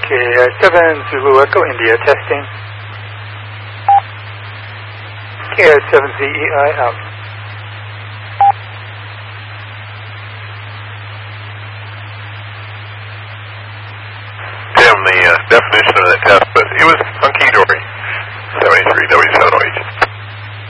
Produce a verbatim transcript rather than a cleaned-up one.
Okay, uh, seven Zulu Echo India testing. K R seven Z E I out. Tim, the uh, definition of that test